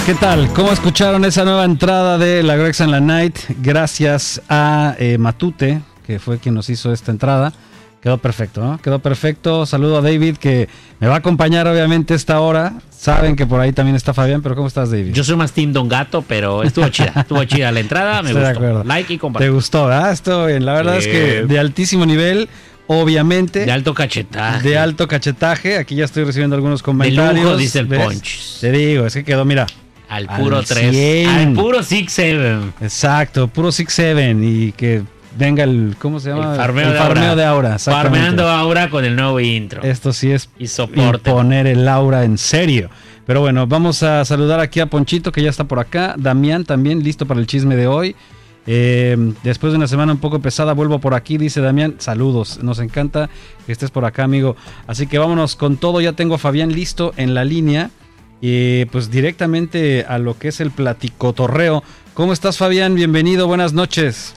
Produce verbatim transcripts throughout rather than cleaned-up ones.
¿Qué tal? ¿Cómo escucharon esa nueva entrada de La Grexa en la Night? Gracias a eh, Matute, que fue quien nos hizo esta entrada. Quedó perfecto, ¿no? Quedó perfecto. Saludo a David, que me va a acompañar obviamente esta hora. Saben que por ahí también está Fabián, pero ¿cómo estás, David? Yo soy más Team Don Gato, pero estuvo chida. Estuvo chida la entrada, me Estoy gustó. de acuerdo. Like y compartir. ¿Te gustó, verdad? Estuvo bien. La verdad Sí. es que de altísimo nivel, obviamente. De alto cachetaje. De alto cachetaje. Aquí ya estoy recibiendo algunos comentarios. De lujo, dice el ¿Ves? Punch. Te digo, es que quedó, mira. Al puro al tres. cien. Al puro seis siete. Exacto, puro six siete y que venga el, ¿cómo se llama? El farmeo, el de, farmeo aura. de aura. Farmeando aura con el nuevo intro. Esto sí es y soporte. Poner el aura en serio. Pero bueno, vamos a saludar aquí a Ponchito, que ya está por acá. Damián también, listo para el chisme de hoy. Eh, después de una semana un poco pesada, vuelvo por aquí, dice Damián. Saludos, nos encanta que estés por acá, amigo. Así que vámonos con todo. Ya tengo a Fabián listo en la línea. Y pues directamente a lo que es el platicotorreo. ¿Cómo estás, Fabián? Bienvenido, buenas noches.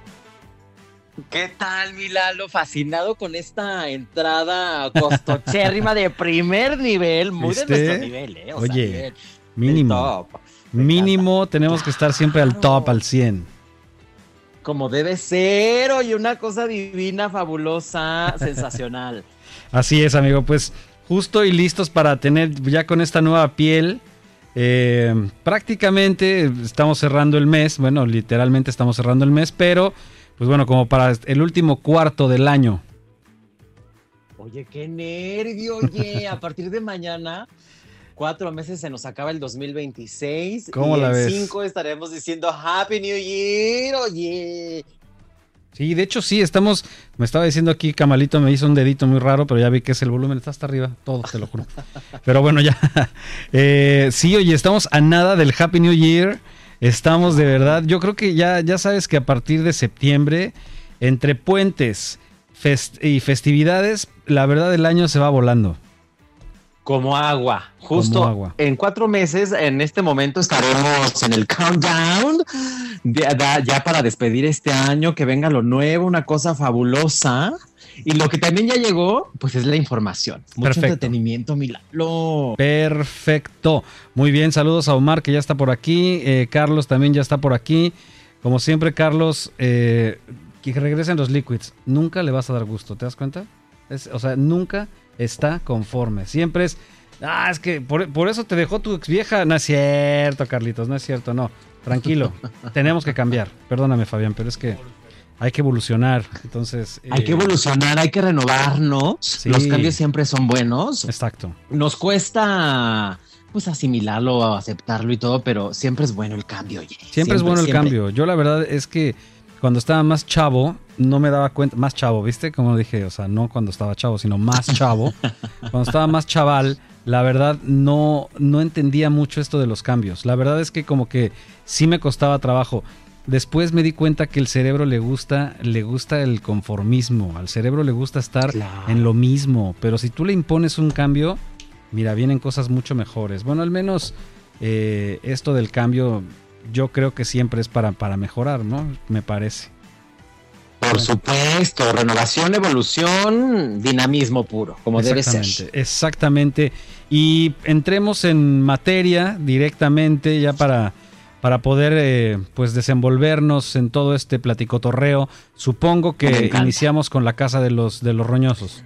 ¿Qué tal, mi Lalo? Fascinado con esta entrada costochérrima de primer nivel, muy ¿Viste? de nuestro nivel, ¿eh? O Oye, sea, nivel, mínimo, top. Me mínimo encanta. tenemos que estar siempre al top, al cien. Como debe ser, oye, una cosa divina, fabulosa, sensacional. Así es, amigo, pues justo y listos para tener ya con esta nueva piel. Eh, prácticamente estamos cerrando el mes, bueno, literalmente estamos cerrando el mes, pero pues bueno, como para el último cuarto del año. Oye, qué nervio, oye, a partir de mañana, cuatro meses se nos acaba el dos mil veintiséis. ¿Cómo y la en ves? cinco estaremos diciendo Happy New Year, oye. Sí, de hecho sí, estamos, me estaba diciendo aquí, Camalito me hizo un dedito muy raro, pero ya vi que es el volumen, está hasta arriba, todo, te lo juro. Pero bueno, ya, eh, sí, oye, estamos a nada del Happy New Year, estamos de verdad, yo creo que ya, ya sabes que a partir de septiembre, entre puentes fest- y festividades, la verdad el año se va volando. Como agua, justo Como agua. en cuatro meses, en este momento estaremos en el countdown, de, de, ya para despedir este año, que venga lo nuevo, una cosa fabulosa. Y lo que también ya llegó, pues es la información. Mucho Perfecto. entretenimiento, Milano. Perfecto. Muy bien, saludos a Omar, que ya está por aquí. Eh, Carlos también ya está por aquí. Como siempre, Carlos, eh, que regresen los liquids. Nunca le vas a dar gusto, ¿te das cuenta? Es, o sea, nunca está conforme. Siempre es, ah, es que por, por eso te dejó tu ex vieja. No es cierto, Carlitos, no es cierto, no. Tranquilo, tenemos que cambiar. Perdóname, Fabián, pero es que hay que evolucionar. Entonces, Hay eh, que evolucionar, hay que renovarnos. Sí. Los cambios siempre son buenos. Exacto. Nos cuesta, pues, asimilarlo, aceptarlo y todo, pero siempre es bueno el cambio. Oye. Siempre, Siempre es bueno el siempre. cambio. Yo la verdad es que cuando estaba más chavo, no me daba cuenta, más chavo, ¿viste? Como dije, o sea, no cuando estaba chavo, sino más chavo. Cuando estaba más chaval, la verdad no, no entendía mucho esto de los cambios. La verdad es que como que sí me costaba trabajo. Después me di cuenta que el cerebro le gusta, le gusta el conformismo. Al cerebro le gusta estar Claro. en lo mismo. Pero si tú le impones un cambio, mira, vienen cosas mucho mejores. Bueno, al menos eh, esto del cambio, yo creo que siempre es para, para mejorar, ¿no? Me parece. Por supuesto, renovación, evolución, dinamismo puro, como debe ser. Exactamente, exactamente. Y entremos en materia directamente ya para, para poder eh, pues desenvolvernos en todo este platicotorreo. Supongo Me que encanta. iniciamos con la casa de los, de los roñosos.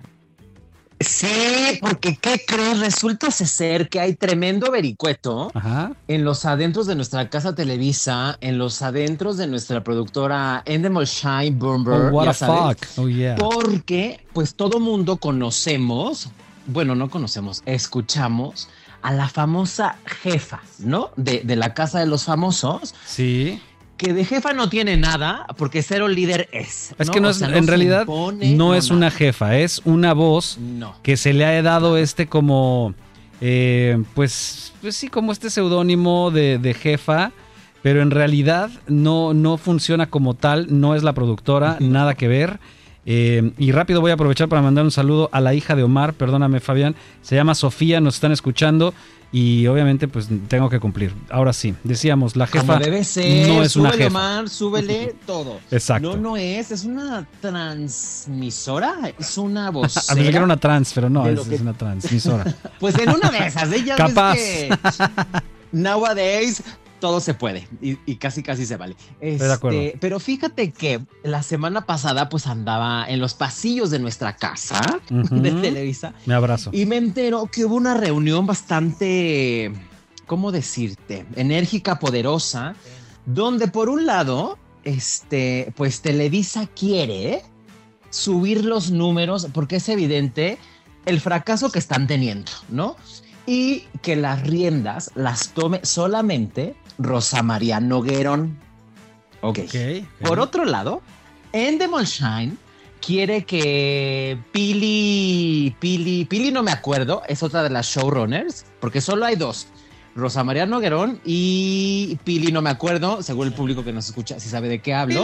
Sí, porque ¿qué crees? Resulta ser que hay tremendo vericueto Ajá. en los adentros de nuestra casa Televisa, en los adentros de nuestra productora Endemol Shine Bumber, Oh, what ya a sabes. fuck. Oh, yeah. Porque, pues, todo mundo conocemos, bueno, no conocemos, escuchamos a la famosa jefa, ¿no? De, de la casa de los famosos, Sí. que de jefa no tiene nada, porque cero líder es. Es que no O es, sea, en se realidad impone, no es nada. una jefa, es una voz No. que se le ha dado este como, eh, pues, pues sí, como este seudónimo de, de jefa, pero en realidad no, no funciona como tal, no es la productora, nada que ver. Eh, y rápido voy a aprovechar para mandar un saludo a la hija de Omar, perdóname Fabián, se llama Sofía, nos están escuchando y obviamente pues tengo que cumplir. Ahora sí, decíamos, la jefa Como debe ser, no es una súbele, jefa. Omar, súbele todo. Exacto. No, no es, es una transmisora, es una voz. A ver, que era una trans, pero no, de es, lo que- es una transmisora. Pues en una de esas, ella Capaz. que nowadays todo se puede y, y casi casi se vale. Estoy de acuerdo. Este, pero fíjate que la semana pasada pues andaba en los pasillos de nuestra casa uh-huh. de Televisa. Me abrazo. Y me entero que hubo una reunión bastante, ¿cómo decirte? Enérgica, poderosa, donde por un lado, este, pues Televisa quiere subir los números porque es evidente el fracaso que están teniendo, ¿no? Y que las riendas las tome solamente Rosa María Noguerón. Okay. Okay, ok. Por otro lado, Endemol Shine quiere que Pili, Pili, Pili no me acuerdo, es otra de las showrunners, porque solo hay dos. Rosa María Noguerón y Pili no me acuerdo, según el público que nos escucha, si sabe de qué hablo.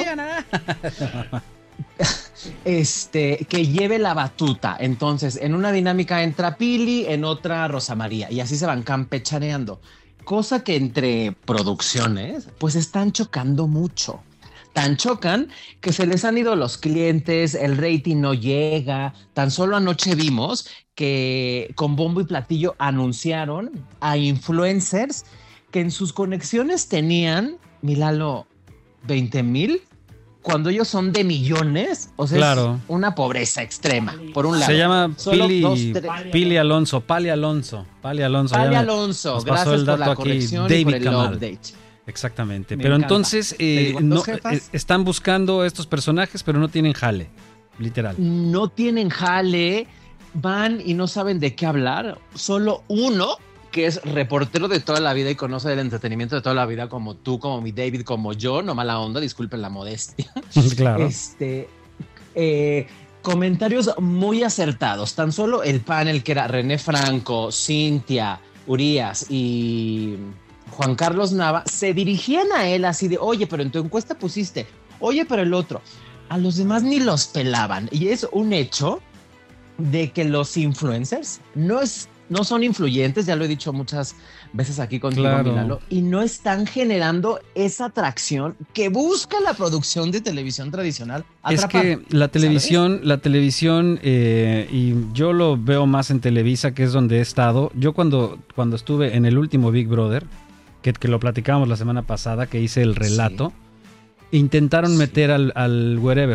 Este, que lleve la batuta. Entonces, en una dinámica entra Pili, en otra Rosa María, y así se van campechaneando. Cosa que entre producciones, pues están chocando mucho. Tan chocan que se les han ido los clientes, el rating no llega. Tan solo anoche vimos que con bombo y platillo anunciaron a influencers que en sus conexiones tenían, Milalo, veinte mil. Cuando ellos son de millones, o sea, claro. Es una pobreza extrema, por un lado. Se llama Solo Pili, dos, tres... Pili Alonso, Pali Alonso, Pali Alonso. Pali Alonso, nos pasó gracias el por dato la aquí, corrección David y por el Kamal. update. Exactamente, Me pero encanta. entonces eh, digo, no, jefas, eh, están buscando estos personajes, pero no tienen jale, literal. No tienen jale, van y no saben de qué hablar. Solo uno, que es reportero de toda la vida y conoce el entretenimiento de toda la vida, como tú, como mi David, como yo, no mala onda, disculpen la modestia. Claro. Este, eh, comentarios muy acertados. Tan solo el panel que era René Franco, Cintia, Urias y Juan Carlos Nava se dirigían a él así de, oye, pero en tu encuesta pusiste, oye, pero el otro. A los demás ni los pelaban. Y es un hecho de que los influencers no es No son influyentes, ya lo he dicho muchas veces aquí contigo, claro. Milalo, y no están generando esa atracción que busca la producción de televisión tradicional. Atrapar, es que la televisión, ¿sabes? la televisión, eh, y yo lo veo más en Televisa, que es donde he estado. Yo cuando, cuando estuve en el último Big Brother, que, que lo platicábamos la semana pasada, que hice el relato, sí. intentaron sí. meter al, al wherever,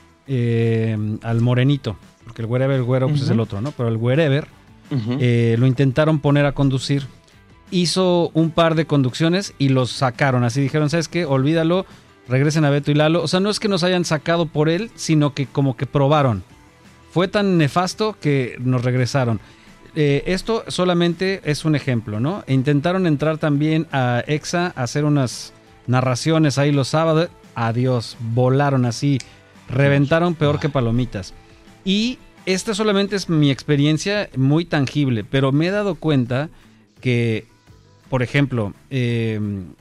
eh, al morenito, porque el wherever, el güero, pues uh-huh. es el otro, ¿no? Pero el wherever, Uh-huh. Eh, lo intentaron poner a conducir. Hizo un par de conducciones y los sacaron. Así dijeron, ¿sabes qué? Olvídalo, regresen a Beto y Lalo. O sea, no es que nos hayan sacado por él, sino que como que probaron. Fue tan nefasto que nos regresaron. Eh, esto solamente es un ejemplo, ¿no? E intentaron entrar también a Exa a hacer unas narraciones ahí los sábados. Adiós, volaron así, reventaron peor que palomitas. Y esta solamente es mi experiencia muy tangible, pero me he dado cuenta que, por ejemplo, eh,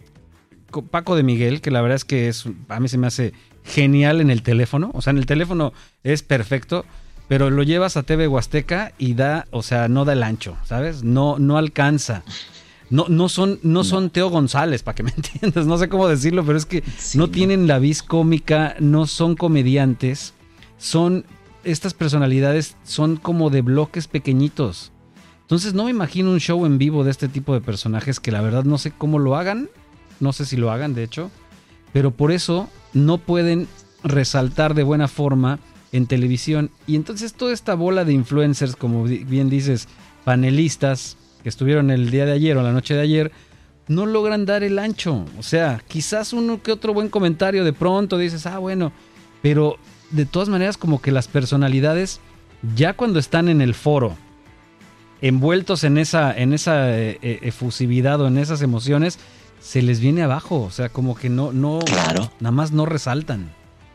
Paco de Miguel, que la verdad es que es, a mí se me hace genial en el teléfono, o sea, en el teléfono es perfecto, pero lo llevas a T V Huasteca y da, o sea, no da el ancho, ¿sabes? No, no alcanza. No, no son, no son Teo González, para que me entiendas, no sé cómo decirlo, pero es que sí, no, no tienen la vis cómica, no son comediantes, son... Estas personalidades son como de bloques pequeñitos. Entonces no me imagino un show en vivo de este tipo de personajes que la verdad no sé cómo lo hagan. No sé si lo hagan, de hecho. Pero por eso no pueden resaltar de buena forma en televisión. Y entonces toda esta bola de influencers, como bien dices, panelistas que estuvieron el día de ayer o la noche de ayer, no logran dar el ancho. O sea, quizás uno que otro buen comentario de pronto dices, ah, bueno, pero... De todas maneras, como que las personalidades, ya cuando están en el foro, envueltos en esa, en esa eh, efusividad o en esas emociones, se les viene abajo. O sea, como que no, no, claro. nada más no resaltan.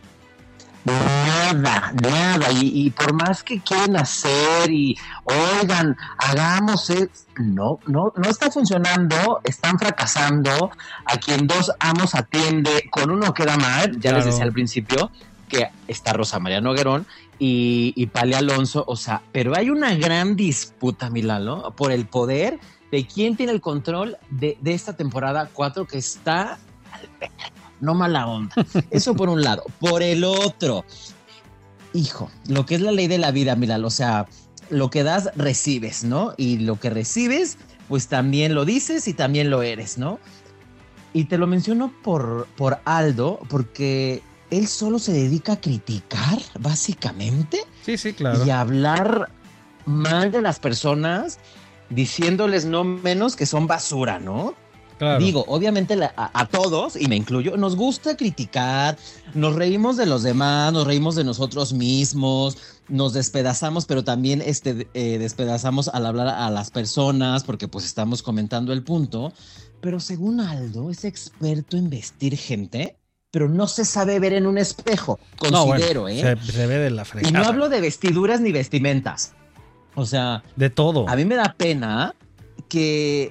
Nada, nada. Y, y por más que quieren hacer y, oigan, hagamos eso, no, no, no está funcionando, están fracasando. A quien dos amos atiende, con uno queda mal, ya claro. les decía al principio, que está Rosa María Noguerón y, y Pali Alonso, o sea, pero hay una gran disputa, Milalo, por el poder de quién tiene el control de, de esta temporada cuatro que está al perro, no mala onda. Eso por un lado. Por el otro, hijo, lo que es la ley de la vida, Milalo, o sea, lo que das, recibes, ¿no? Y lo que recibes, pues también lo dices y también lo eres, ¿no? Y te lo menciono por, por Aldo, porque él solo se dedica a criticar, básicamente. Sí, sí, claro. Y a hablar mal de las personas, diciéndoles no menos que son basura, ¿no? Claro. Digo, obviamente la, a, a todos, y me incluyo, nos gusta criticar, nos reímos de los demás, nos reímos de nosotros mismos, nos despedazamos, pero también este, eh, despedazamos al hablar a las personas, porque pues estamos comentando el punto. Pero según Aldo, es experto en vestir gente, pero no se sabe ver en un espejo, considero, no, bueno, ¿eh? Se, se ve de la fregada. Y no hablo de vestiduras ni vestimentas. O sea, de todo. A mí me da pena que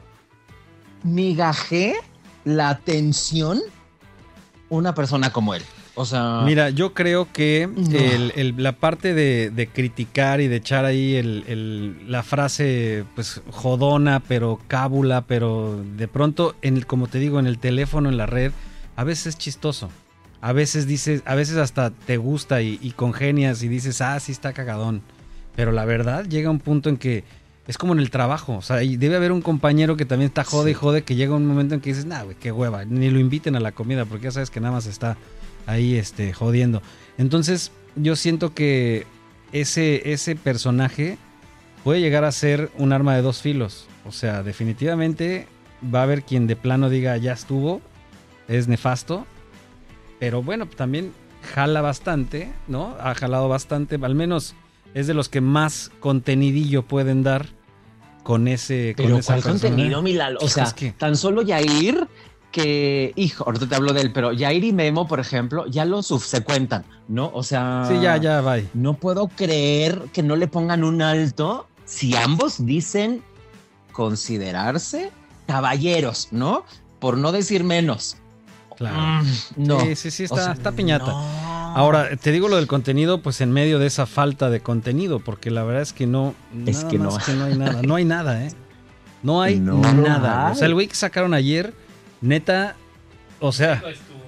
migaje la atención una persona como él. O sea, mira, yo creo que no. el, el, la parte de, de criticar y de echar ahí el, el, la frase pues jodona, pero cábula, pero de pronto, en el, como te digo, en el teléfono, en la red, a veces es chistoso. A veces dices, a veces hasta te gusta y, y congenias y dices, ah, sí está cagadón. Pero la verdad llega un punto en que es como en el trabajo. O sea, y debe haber un compañero que también está jode sí. y jode, que llega un momento en que dices, nah, güey, qué hueva, ni lo inviten a la comida porque ya sabes que nada más está ahí este, jodiendo. Entonces, yo siento que ese, ese personaje puede llegar a ser un arma de dos filos. O sea, definitivamente va a haber quien de plano diga, ya estuvo, es nefasto. Pero bueno, también jala bastante, ¿no? Ha jalado bastante, al menos es de los que más contenidillo pueden dar con ese Pero con esa ¿cuál persona? contenido, Milal? O sea, es que tan solo Yair, que, hijo, ahorita te hablo de él, pero Yair y Memo, por ejemplo, ya lo subsecuentan, ¿no? O sea, sí, ya, ya, bye. No puedo creer que no le pongan un alto si ambos dicen considerarse caballeros, ¿no? Por no decir menos. Claro. Mm, no. Sí, sí, sí, está, o sea, está piñata. No. Ahora, te digo lo del contenido, pues en medio de esa falta de contenido, porque la verdad es que no, es nada que más no. que no hay nada, no hay nada, ¿eh? No hay no nada. hay. O sea, el güey que sacaron ayer, neta, o sea,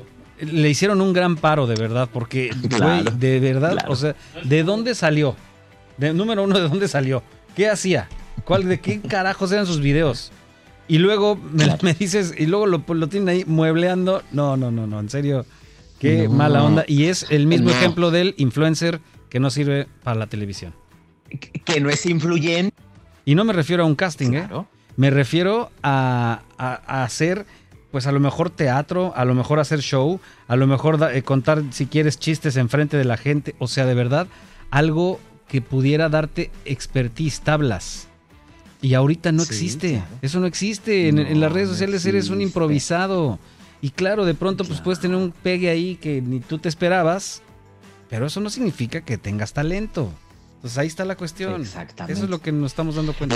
le hicieron un gran paro, de verdad, porque, claro, güey, de verdad, claro. o sea, ¿de dónde salió? De, número uno, ¿de dónde salió? ¿Qué hacía? ¿Cuál, de qué carajos eran sus videos? Y luego me, claro. me dices, y luego lo, lo tienen ahí muebleando. No, no, no, no, en serio, qué no, mala onda. Y es el mismo no. ejemplo del influencer que no sirve para la televisión. Que no es influyente. Y no me refiero a un casting, claro. ¿eh? Me refiero a, a, a hacer, pues a lo mejor teatro, a lo mejor hacer show, a lo mejor da, eh, contar, si quieres, chistes enfrente de la gente. O sea, de verdad, algo que pudiera darte expertise, tablas. Y ahorita no sí, existe, claro. Eso no existe. En, no, en las redes sociales no eres un improvisado. Y claro, de pronto claro. pues puedes tener un pegue ahí que ni tú te esperabas, pero eso no significa que tengas talento. Entonces ahí está la cuestión. Exactamente. Eso es lo que nos estamos dando cuenta.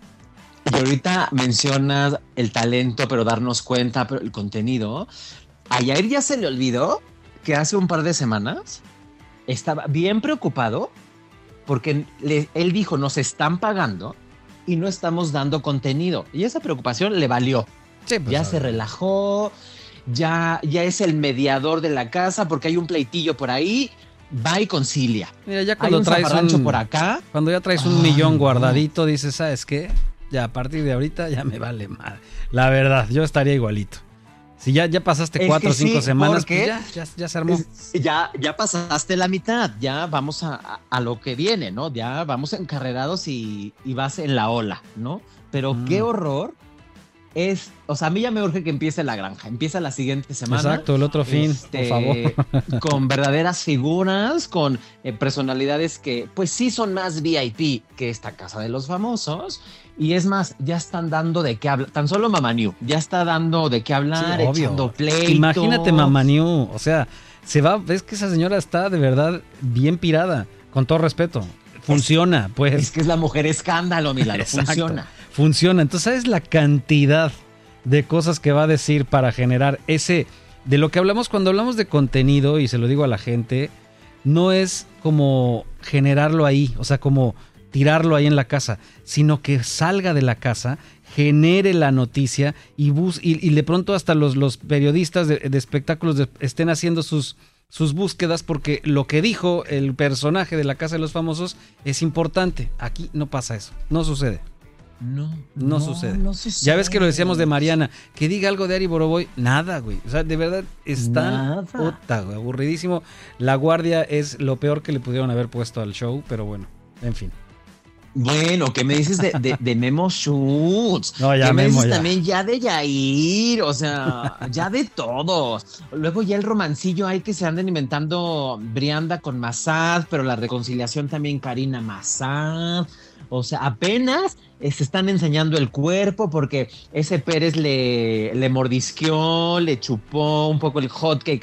Y ahorita mencionas el talento, pero darnos cuenta, pero el contenido. A Yair ya se le olvidó que hace un par de semanas estaba bien preocupado porque le, él dijo, nos están pagando y no estamos dando contenido. Y esa preocupación le valió. Sí, pues, ya se relajó, ya, ya es el mediador de la casa porque hay un pleitillo por ahí, va y concilia. Mira, ya cuando hay un traes un por acá. Cuando ya traes un Ay, millón guardadito, no. dices, ¿sabes qué? Ya a partir de ahorita ya me vale madre. La verdad, yo estaría igualito. Si ya, ya pasaste es cuatro o cinco sí, semanas, pues ya, ya, ya se armó. Es, ya, ya pasaste la mitad, ya vamos a, a, a lo que viene, ¿no? Ya vamos encarrerados y, y vas en la ola, ¿no? Pero mm. qué horror es, o sea, a mí ya me urge que empiece la granja, empieza la siguiente semana. Exacto, el otro fin, este, por favor. Con verdaderas figuras, con eh, personalidades que, pues sí son más V I P que esta casa de los famosos. Y es más, ya están dando de qué hablar. Tan solo Mama New ya está dando de qué hablar, sí, echando pleito. Imagínate Mama New, o sea, se va, ves que esa señora está de verdad bien pirada, con todo respeto. Funciona, es, pues. Es que es la mujer escándalo, Milano, funciona. Funciona. Entonces, ¿sabes la cantidad de cosas que va a decir para generar ese, de lo que hablamos cuando hablamos de contenido, y se lo digo a la gente, no es como generarlo ahí, o sea, como tirarlo ahí en la casa, sino que salga de la casa, genere la noticia y, bus y, y de pronto hasta los, los periodistas de, de espectáculos de, estén haciendo sus, sus búsquedas porque lo que dijo el personaje de la Casa de los Famosos es importante. Aquí no pasa eso, no sucede. No, No, no sucede. No sucede. Ya ves que lo decíamos de Mariana, que diga algo de Ari Boroboy, nada, güey. O sea, de verdad, están puta, güey, aburridísimo. La Guardia es lo peor que le pudieron haber puesto al show, pero bueno, en fin. Bueno, ¿qué me dices de, de, de Memo Schutz? No, ya ¿Qué me Memo, dices ya. también ya de Yair? O sea, ya de todos. Luego ya el romancillo hay que se anden inventando Brianda con Massad, pero la reconciliación también Karina Massad. O sea, apenas se están enseñando el cuerpo porque ese Pérez le, le mordisqueó, le chupó un poco el hot cake